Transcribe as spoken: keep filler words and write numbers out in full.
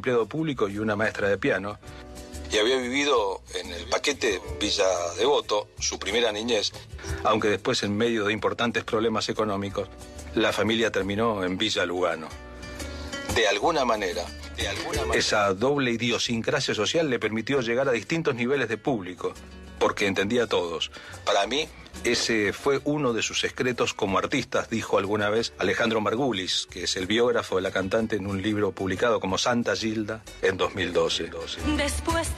empleado público y una maestra de piano. Y había vivido en el Paquete, Villa Devoto, su primera niñez, aunque después, en medio de importantes problemas económicos, la familia terminó en Villa Lugano. De alguna manera, de alguna manera, esa doble idiosincrasia social le permitió llegar a distintos niveles de público, porque entendía a todos. Para mí, ese fue uno de sus secretos como artista, dijo alguna vez Alejandro Margulis, que es el biógrafo de la cantante, en un libro publicado como Santa Gilda en dos mil doce. Después